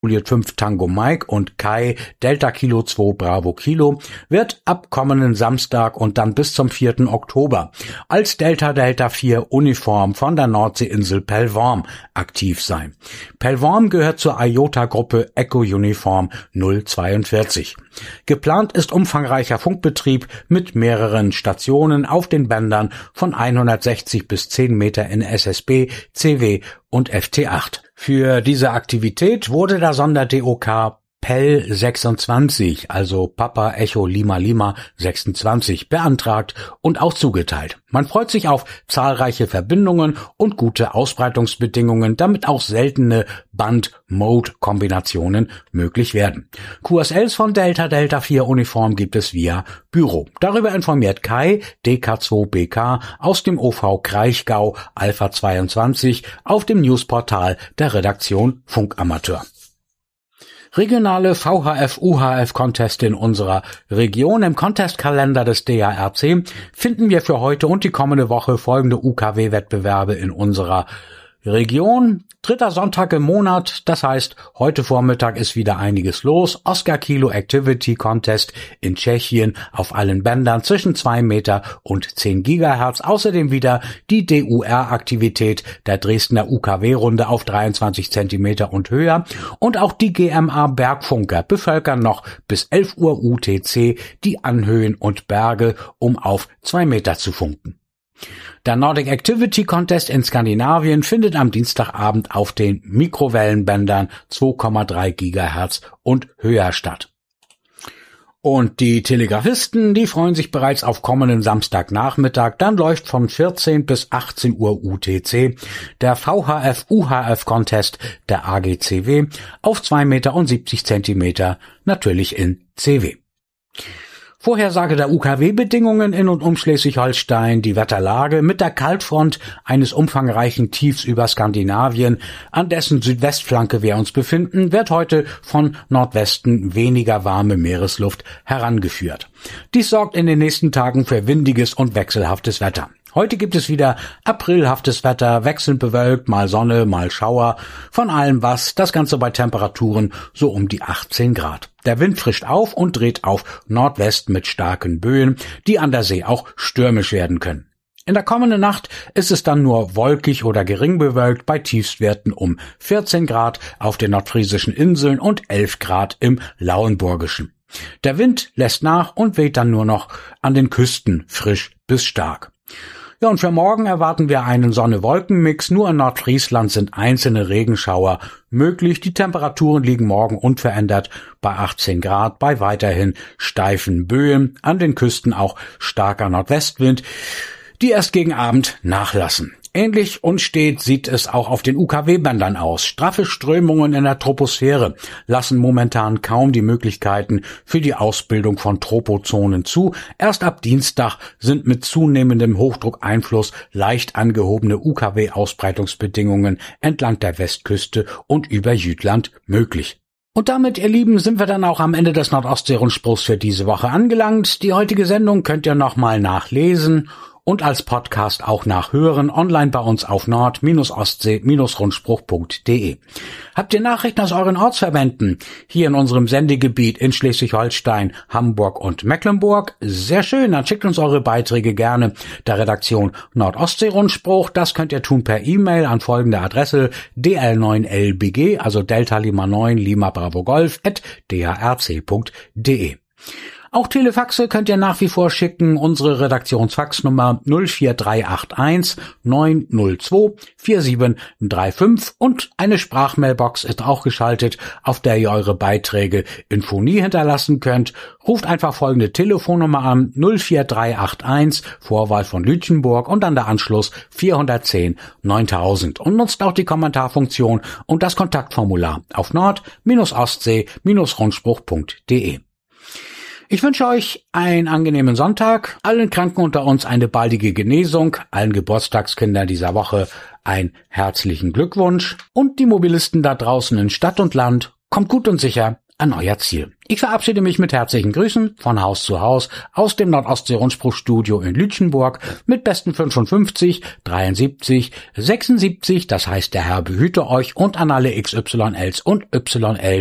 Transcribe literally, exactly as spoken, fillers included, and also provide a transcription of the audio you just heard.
Juliet fünf Tango Mike und Kai Delta Kilo zwei Bravo Kilo wird ab kommenden Samstag und dann bis zum vierten Oktober als Delta Delta vier Uniform von der Nordseeinsel Pellworm aktiv sein. Pellworm gehört zur IOTA-Gruppe Echo Uniform null zweiundvierzig. Geplant ist umfangreicher Funkbetrieb mit mehreren Stationen auf den Bändern von hundertsechzig bis zehn Meter in S S B, C W und F T acht. Für diese Aktivität wurde der Sonder-D O K P E L sechsundzwanzig, also Papa Echo Lima Lima sechsundzwanzig, beantragt und auch zugeteilt. Man freut sich auf zahlreiche Verbindungen und gute Ausbreitungsbedingungen, damit auch seltene Band-Mode-Kombinationen möglich werden. Q S Ls von Delta Delta vier Uniform gibt es via Büro. Darüber informiert Kai D K zwei B K aus dem O V Kraichgau Alpha zweiundzwanzig auf dem Newsportal der Redaktion Funkamateur. Regionale V H F-U H F-Conteste in unserer Region. Im Contestkalender des D A R C finden wir für heute und die kommende Woche folgende U K W-Wettbewerbe in unserer Region. Dritter Sonntag im Monat, das heißt, heute Vormittag ist wieder einiges los. Oscar Kilo Activity Contest in Tschechien auf allen Bändern zwischen zwei Meter und zehn Gigahertz. Außerdem wieder die D U R-Aktivität der Dresdner U K W-Runde auf dreiundzwanzig Zentimeter und höher. Und auch die G M A Bergfunker bevölkern noch bis elf Uhr U T C die Anhöhen und Berge, um auf zwei Meter zu funken. Der Nordic Activity Contest in Skandinavien findet am Dienstagabend auf den Mikrowellenbändern zwei Komma drei Gigahertz und höher statt. Und die Telegrafisten, die freuen sich bereits auf kommenden Samstagnachmittag. Dann läuft von vierzehn bis achtzehn Uhr U T C der V H F-U H F-Contest der A G C W auf zwei Meter und siebzig Zentimeter, natürlich in C W. Vorhersage der U K W-Bedingungen in und um Schleswig-Holstein, die Wetterlage mit der Kaltfront eines umfangreichen Tiefs über Skandinavien, an dessen Südwestflanke wir uns befinden, wird heute von Nordwesten weniger warme Meeresluft herangeführt. Dies sorgt in den nächsten Tagen für windiges und wechselhaftes Wetter. Heute gibt es wieder aprilhaftes Wetter, wechselnd bewölkt, mal Sonne, mal Schauer, von allem was, das Ganze bei Temperaturen so um die achtzehn Grad. Der Wind frischt auf und dreht auf Nordwest mit starken Böen, die an der See auch stürmisch werden können. In der kommenden Nacht ist es dann nur wolkig oder gering bewölkt bei Tiefstwerten um vierzehn Grad auf den nordfriesischen Inseln und elf Grad im Lauenburgischen. Der Wind lässt nach und weht dann nur noch an den Küsten frisch bis stark. Ja, und für morgen erwarten wir einen Sonne-Wolken-Mix. Nur in Nordfriesland sind einzelne Regenschauer möglich. Die Temperaturen liegen morgen unverändert bei achtzehn Grad, bei weiterhin steifen Böen. An den Küsten auch starker Nordwestwind, die erst gegen Abend nachlassen. Ähnlich unstet sieht es auch auf den U K W-Bändern aus. Straffe Strömungen in der Troposphäre lassen momentan kaum die Möglichkeiten für die Ausbildung von Tropozonen zu. Erst ab Dienstag sind mit zunehmendem Hochdruckeinfluss leicht angehobene U K W-Ausbreitungsbedingungen entlang der Westküste und über Jütland möglich. Und damit, ihr Lieben, sind wir dann auch am Ende des Nordostsee-Rundspruchs für diese Woche angelangt. Die heutige Sendung könnt ihr nochmal nachlesen und als Podcast auch nachhören, online bei uns auf nord ostsee rundspruch punkt de. Habt ihr Nachrichten aus euren Ortsverbänden hier in unserem Sendegebiet in Schleswig-Holstein, Hamburg und Mecklenburg? Sehr schön, dann schickt uns eure Beiträge gerne der Redaktion Nordostsee-Rundspruch. Das könnt ihr tun per E-Mail an folgende Adresse d l neun l b g, also Delta Lima neun Lima Bravo Golf at d h r c punkt de. Auch Telefaxe könnt ihr nach wie vor schicken. Unsere Redaktionsfaxnummer null vier drei acht eins neun null zwei vier sieben drei fünf und eine Sprachmailbox ist auch geschaltet, auf der ihr eure Beiträge in Phonie hinterlassen könnt. Ruft einfach folgende Telefonnummer an: null vier drei acht eins, Vorwahl von Lütjenburg und dann der Anschluss vierhundertzehn neuntausend und nutzt auch die Kommentarfunktion und das Kontaktformular auf nord ostsee rundspruch punkt de. Ich wünsche euch einen angenehmen Sonntag, allen Kranken unter uns eine baldige Genesung, allen Geburtstagskindern dieser Woche einen herzlichen Glückwunsch und die Mobilisten da draußen in Stadt und Land, kommt gut und sicher an euer Ziel. Ich verabschiede mich mit herzlichen Grüßen von Haus zu Haus aus dem Nordostsee-Rundspruchstudio in Lütjenburg mit besten fünfundfünfzig, dreiundsiebzig, sechsundsiebzig, das heißt der Herr behüte euch, und an alle X Y Ls und Y L